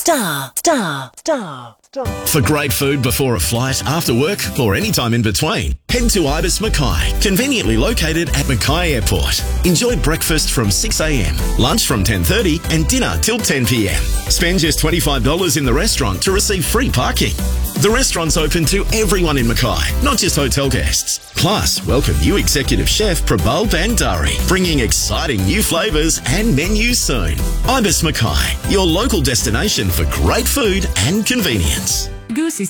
For great food before a flight, after work, or anytime in between, head to Ibis Mackay, conveniently located at Mackay Airport. Enjoy breakfast from 6 a.m, lunch from 10:30 and dinner till 10 p.m. Spend just $25 in the restaurant to receive free parking. The restaurant's open to everyone in Mackay, not just hotel guests. Plus, welcome new executive chef Prabal Bandari, bringing exciting new flavours and menus soon. Ibis Mackay, your local destination for great food and convenience. Goosey